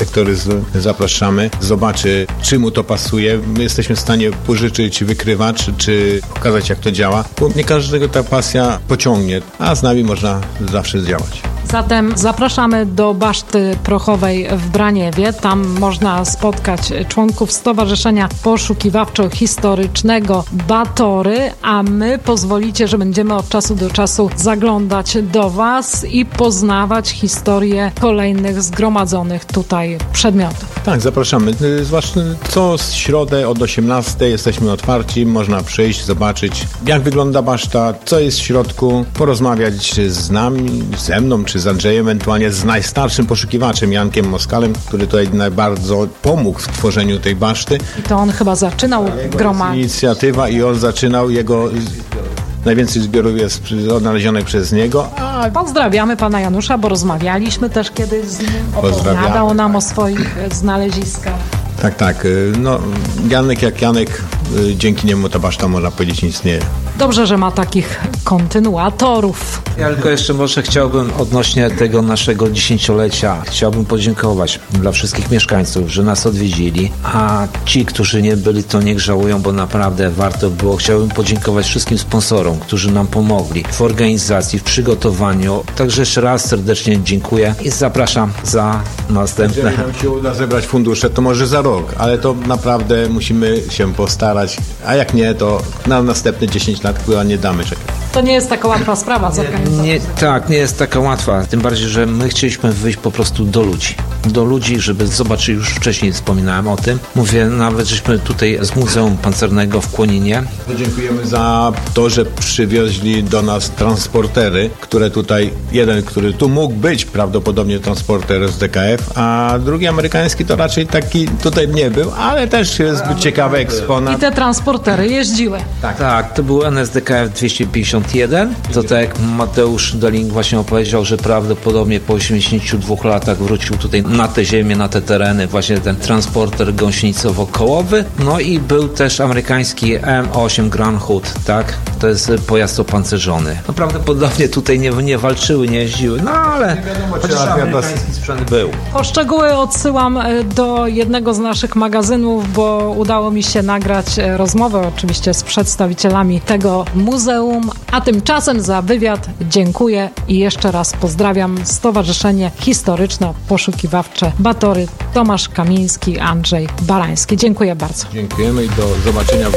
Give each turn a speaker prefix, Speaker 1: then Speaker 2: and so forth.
Speaker 1: architektury zapraszamy, zobaczy, czy mu to pasuje. My jesteśmy w stanie pożyczyć wykrywacz, czy pokazać, jak to działa, bo nie każdego ta pasja pociągnie, a z nami można zawsze działać.
Speaker 2: Zatem zapraszamy do Baszty Prochowej w Braniewie. Tam można spotkać członków Stowarzyszenia Poszukiwawczo-Historycznego Batory, a my pozwolicie, że będziemy od czasu do czasu zaglądać do Was i poznawać historię kolejnych zgromadzonych tutaj przedmiotów.
Speaker 1: Tak, zapraszamy. Zwłaszcza co środę od 18 jesteśmy otwarci, można przyjść, zobaczyć, jak wygląda baszta, co jest w środku, porozmawiać z nami, ze mną, czy z Andrzejem, ewentualnie z najstarszym poszukiwaczem, Jankiem Moskalem, który tutaj bardzo pomógł w tworzeniu tej baszty.
Speaker 2: I to on chyba zaczynał gromadzić.
Speaker 1: Inicjatywa i on zaczynał, jego najwięcej zbiorów jest odnalezionych przez niego.
Speaker 2: Pozdrawiamy pana Janusza, bo rozmawialiśmy też kiedyś z nim. Opowiadał nam o swoich znaleziskach.
Speaker 1: Tak. No, Janek jak Janek, dzięki niemu ta baszta, można powiedzieć, istnieje.
Speaker 2: Dobrze, że ma takich kontynuatorów.
Speaker 3: Ja tylko jeszcze może chciałbym odnośnie tego naszego 10-lecia, chciałbym podziękować dla wszystkich mieszkańców, że nas odwiedzili, a ci, którzy nie byli, to niech żałują, bo naprawdę warto było. Chciałbym podziękować wszystkim sponsorom, którzy nam pomogli w organizacji, w przygotowaniu. Także jeszcze raz serdecznie dziękuję i zapraszam za następne.
Speaker 1: Jeżeli nam się uda zebrać fundusze, to może za rok, ale to naprawdę musimy się postarać, a jak nie, to na następne 10 lat chyba nie damy czekać.
Speaker 2: To nie jest taka łatwa sprawa zorganizować.
Speaker 3: Nie jest taka łatwa, tym bardziej, że my chcieliśmy wyjść po prostu do ludzi, żeby zobaczyć, już wcześniej wspominałem o tym. Mówię, nawet żeśmy tutaj z Muzeum Pancernego w Kłoninie.
Speaker 1: Dziękujemy za to, że przywieźli do nas transportery, które tutaj, jeden, który tu mógł być prawdopodobnie transporter z DKF, a drugi amerykański to raczej taki tutaj nie był, ale też jest ciekawy eksponat.
Speaker 2: I te transportery jeździły.
Speaker 3: Tak, to był NSDKF 251. To tak jak Mateusz Deling właśnie opowiedział, że prawdopodobnie po 82 latach wrócił tutaj na te ziemię, na te tereny, właśnie ten transporter gąsienicowo-kołowy. No i był też amerykański M8 Grand Hood, tak? To jest pojazd opancerzony. No prawdopodobnie tutaj nie walczyły, nie jeździły, no ale chociaż amerykański sprzęt był.
Speaker 2: Po szczegóły odsyłam do jednego z naszych magazynów, bo udało mi się nagrać rozmowę oczywiście z przedstawicielami tego muzeum, a tymczasem za wywiad dziękuję i jeszcze raz pozdrawiam Stowarzyszenie Historyczno-Poszukiwawcze Batory, Tomasz Kamiński, Andrzej Barański. Dziękuję bardzo.
Speaker 1: Dziękujemy i do zobaczenia.